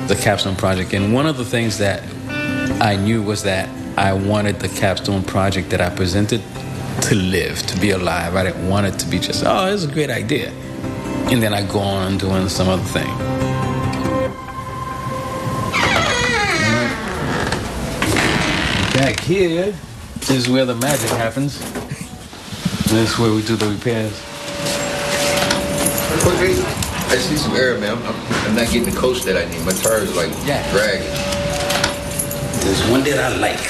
the Capstone Project. And one of the things that I knew was that I wanted the Capstone Project that I presented to live, to be alive. I didn't want it to be just, oh, it's a great idea, and then I go on doing some other thing. Back here is where the magic happens. This is where we do the repairs. Okay, I see some error, man. I'm not getting the coach that I need. My tire is like dragging. There's one that I like.